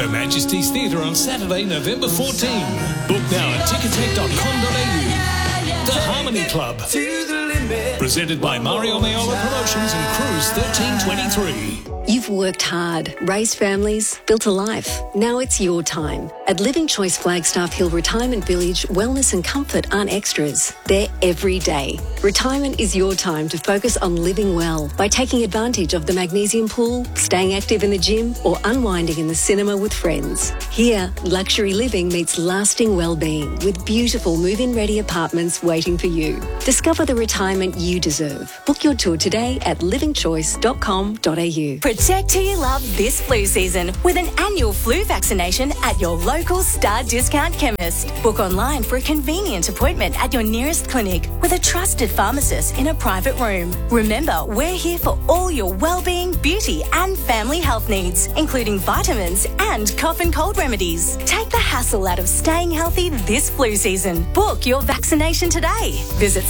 Her Majesty's Theatre on Saturday, November 14. Book now at ticketek.com.au. The Harmony Club. Presented by Mario Mayola Promotions and Cruise 1323. You've worked hard, raised families, built a life. Now it's your time. At Living Choice Flagstaff Hill Retirement Village, wellness and comfort aren't extras. They're every day. Retirement is your time to focus on living well by taking advantage of the magnesium pool, staying active in the gym, or unwinding in the cinema with friends. Here, luxury living meets lasting well-being with beautiful move-in ready apartments waiting for you. Discover the retirement you deserve. Book your tour today at livingchoice.com.au. Protect who you love this flu season with an annual flu vaccination at your local Star Discount chemist. Book online for a convenient appointment at your nearest clinic with a trusted pharmacist in a private room. Remember, we're here for all your well-being, beauty and family health needs, including vitamins and cough and cold remedies. Take the hassle out of staying healthy this flu season. Book your vaccination today. Visit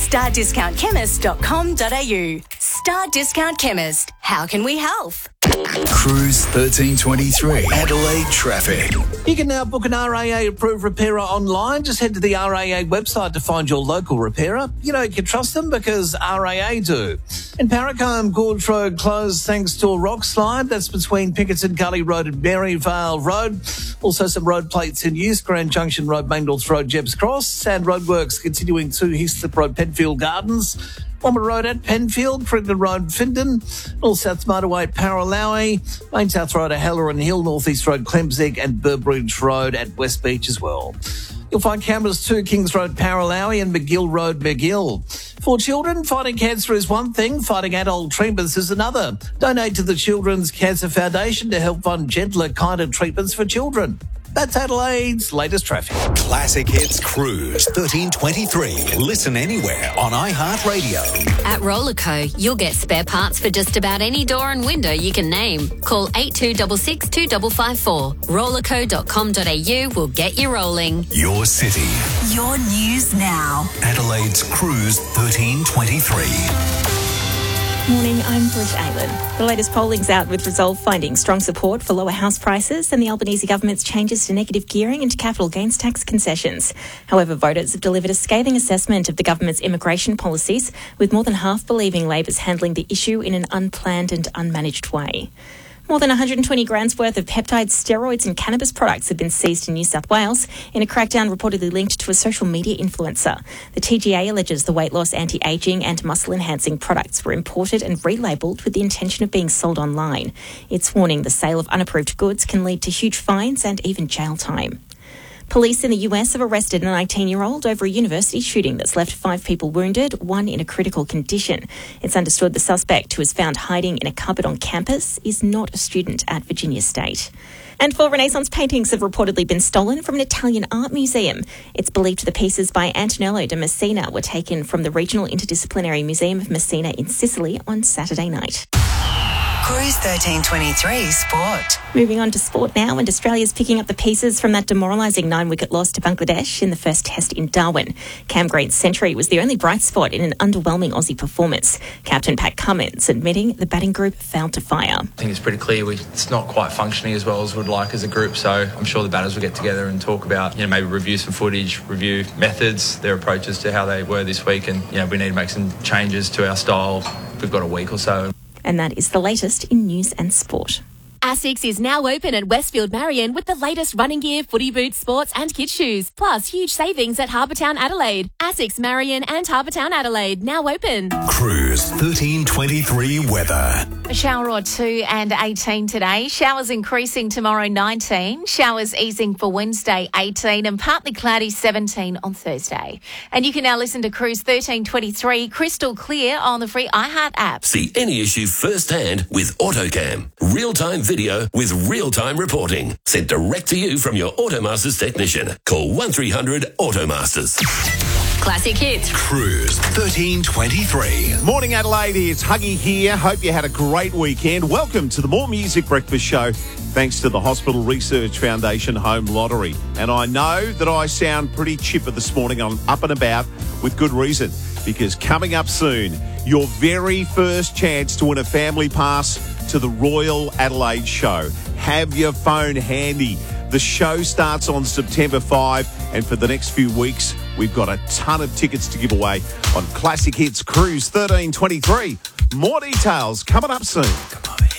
stardiscountchemist.com.au. Star Discount Chemist. How can we help? Cruise 1323 Adelaide traffic. You can now book an RAA approved repairer online. Just head to the RAA website to find your local repairer. You know, you can trust them because RAA do. In Paracombe, Gorge Road closed thanks to a rock slide. That's between Pinkerton Gully Road and Maryvale Road. Also some road plates in use. Grand Junction Road, Mangles Road, Jebbs Cross. Sand roadworks continuing to Heathcliff Road, Penfield Gardens. Womber Road at Penfield, Crittenden Road, Findon, North South Motorway at Paralowie, Main South Road at Halloran Hill, North East Road, Clemseg and Burbridge Road at West Beach as well. You'll find cameras to Kings Road, Paralowie and McGill Road, McGill. For children, fighting cancer is one thing, fighting adult treatments is another. Donate to the Children's Cancer Foundation to help fund gentler, kinder treatments for children. That's Adelaide's latest traffic. Classic Hits Cruise 1323. Listen anywhere on iHeartRadio. At Rollerco, you'll get spare parts for just about any door and window you can name. Call 8266 2554. Rollerco.com.au will get you rolling. Your city. Your news now. Adelaide's Cruise 1323. Morning, I'm Bruce Aylan. The latest polling's out with Resolve finding strong support for lower house prices and the Albanese government's changes to negative gearing and to capital gains tax concessions. However, voters have delivered a scathing assessment of the government's immigration policies, with more than half believing Labor's handling the issue in an unplanned and unmanaged way. More than 120 grams worth of peptides, steroids and cannabis products have been seized in New South Wales in a crackdown reportedly linked to a social media influencer. The TGA alleges the weight loss, anti-ageing and muscle-enhancing products were imported and relabelled with the intention of being sold online. It's warning the sale of unapproved goods can lead to huge fines and even jail time. Police in the US have arrested a 19-year-old over a university shooting that's left 5 people wounded, 1 in a critical condition. It's understood the suspect, who was found hiding in a cupboard on campus, is not a student at Virginia State. And 4 Renaissance paintings have reportedly been stolen from an Italian art museum. It's believed the pieces by Antonello de Messina were taken from the Regional Interdisciplinary Museum of Messina in Sicily on Saturday night. Cruise 1323 Sport. Moving on to sport now, and Australia's picking up the pieces from that demoralising 9-wicket loss to Bangladesh in the first test in Darwin. Cam Green's century was the only bright spot in an underwhelming Aussie performance. Captain Pat Cummins admitting the batting group failed to fire. I think it's pretty clear it's not quite functioning as well as we'd like as a group, so I'm sure the batters will get together and talk about, maybe review some footage, review methods, their approaches to how they were this week, and, we need to make some changes to our style. We've got a week or so. And that is the latest in news and sport. ASICS is now open at Westfield Marion with the latest running gear, footy boots, sports and kids shoes. Plus huge savings at Harbour Town Adelaide. ASICS Marion and Harbour Town Adelaide now open. Cruise 1323 weather. A shower or 2 and 18 today. Showers increasing tomorrow, 19. Showers easing for Wednesday, 18, and partly cloudy, 17 on Thursday. And you can now listen to Cruise 1323 crystal clear on the free iHeart app. See any issue firsthand with AutoCam. Real-time video with real-time reporting. Sent direct to you from your Automasters technician. Call 1300 Automasters. Classic Hits. Cruise 1323. Morning, Adelaide. It's Huggy here. Hope you had a great weekend. Welcome to the More Music Breakfast Show, thanks to the Hospital Research Foundation Home Lottery. And I know that I sound pretty chipper this morning. I'm up and about with good reason, because coming up soon, your very first chance to win a family pass to the Royal Adelaide Show. have your phone handy. The show starts on September 5, and for the next few weeks, we've got a ton of tickets to give away on Classic Hits Cruise 1323. More details coming up soon.